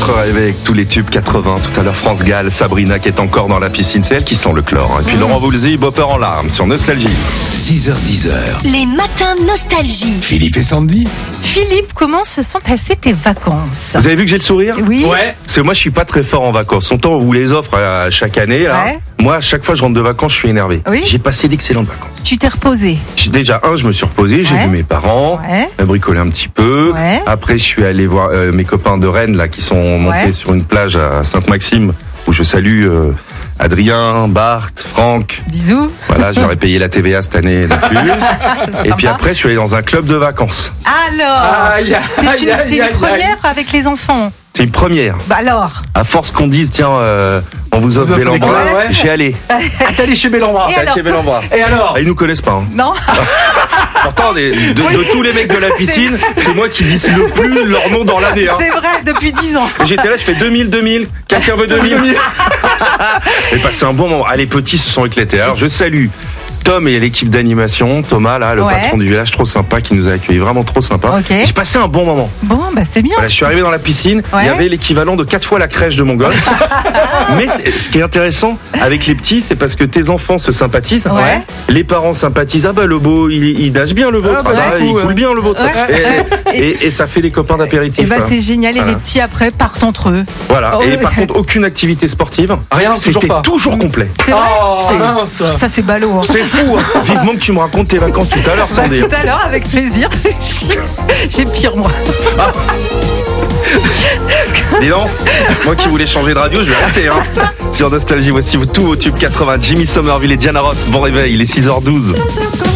votre réveil avec tous les tubes 80. Tout à l'heure, France Gall, Sabrina qui est encore dans la piscine. C'est elle qui sent le chlore. Et puis Laurent Voulzy, Bopper en larmes sur Nostalgie. 6h-10h. Les matins nostalgie. Philippe et Sandy. Philippe, comment se sont passées tes vacances? Vous avez vu que j'ai le sourire? Oui. Ouais. Parce que moi, je suis pas très fort en vacances. Autant on vous les offre à chaque année, là. Ouais. Moi, à chaque fois que je rentre de vacances, je suis énervé. Oui. J'ai passé d'excellentes vacances. Tu t'es reposé? Déjà, je me suis reposé, j'ai Ouais. vu mes parents, Ouais. bricolé un petit peu. Ouais. Après, je suis allé voir mes copains de Rennes, là, qui sont montés Ouais. sur une plage à Sainte-Maxime, où je salue Adrien, Bart, Franck. Bisous. Voilà, j'aurais payé la TVA cette année là-dessus. Et puis après, je suis allé dans un club de vacances. Alors, c'est une première avec les enfants. C'est une première. Bah alors. À force qu'on dise, tiens, on vous offre Bellambra, ouais. j'y allé. T'es allé chez Bellambra. Et T'es alors, chez Bellambra. Et alors? Ah, ils nous connaissent pas. Hein. Non. Pourtant, de tous les mecs de la piscine, c'est moi qui dis le plus leur nom dans l'année. Hein. C'est vrai, depuis 10 ans. Et j'étais là, je fais 2000, quelqu'un veut 2000. J'ai passé un bon moment. Ah, les petits se sont éclatés. Alors, je salue Tom et l'équipe d'animation. Thomas, là, le Ouais. patron du village, trop sympa, qui nous a accueillis, vraiment trop sympa. Ok. J'ai passé un bon moment. Bon, bah c'est bien. Voilà, je suis arrivé dans la piscine, Ouais. il y avait l'équivalent de 4 fois la crèche de mon gosse. Mais ce qui est intéressant avec les petits, c'est parce que tes enfants se sympathisent, Ouais. les parents sympathisent. Ah bah le beau, il nage bien le vôtre, bah, ah, du coup, il coule bien le vôtre. Ouais. Et ça fait des copains d'apéritif. Et bah hein. c'est génial. Et Voilà. les petits après partent entre eux. Voilà. Oh, Et ouais. par contre, aucune activité sportive. Rien, toujours C'était pas. toujours complet. C'est vrai. Oh, mince. Ça c'est ballot. Hein. C'est fou. Hein. Vivement que tu me racontes tes vacances tout à l'heure, Bah, Sandy. tout à l'heure, avec plaisir. J'ai pire moi. Dis donc, moi qui voulais changer de radio, je vais rester. Hein. Sur Nostalgie, voici tous vos tubes 80. Jimmy Somerville et Diana Ross. Bon réveil, il est 6h12.